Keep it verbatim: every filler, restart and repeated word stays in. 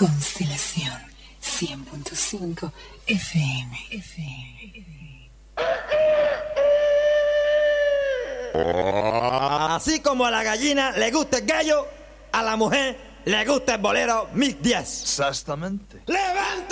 Constelación cien punto cinco F M. F M. Así como a la gallina le gusta el gallo, a la mujer le gusta el bolero mil diez. Exactamente. ¡Levanta!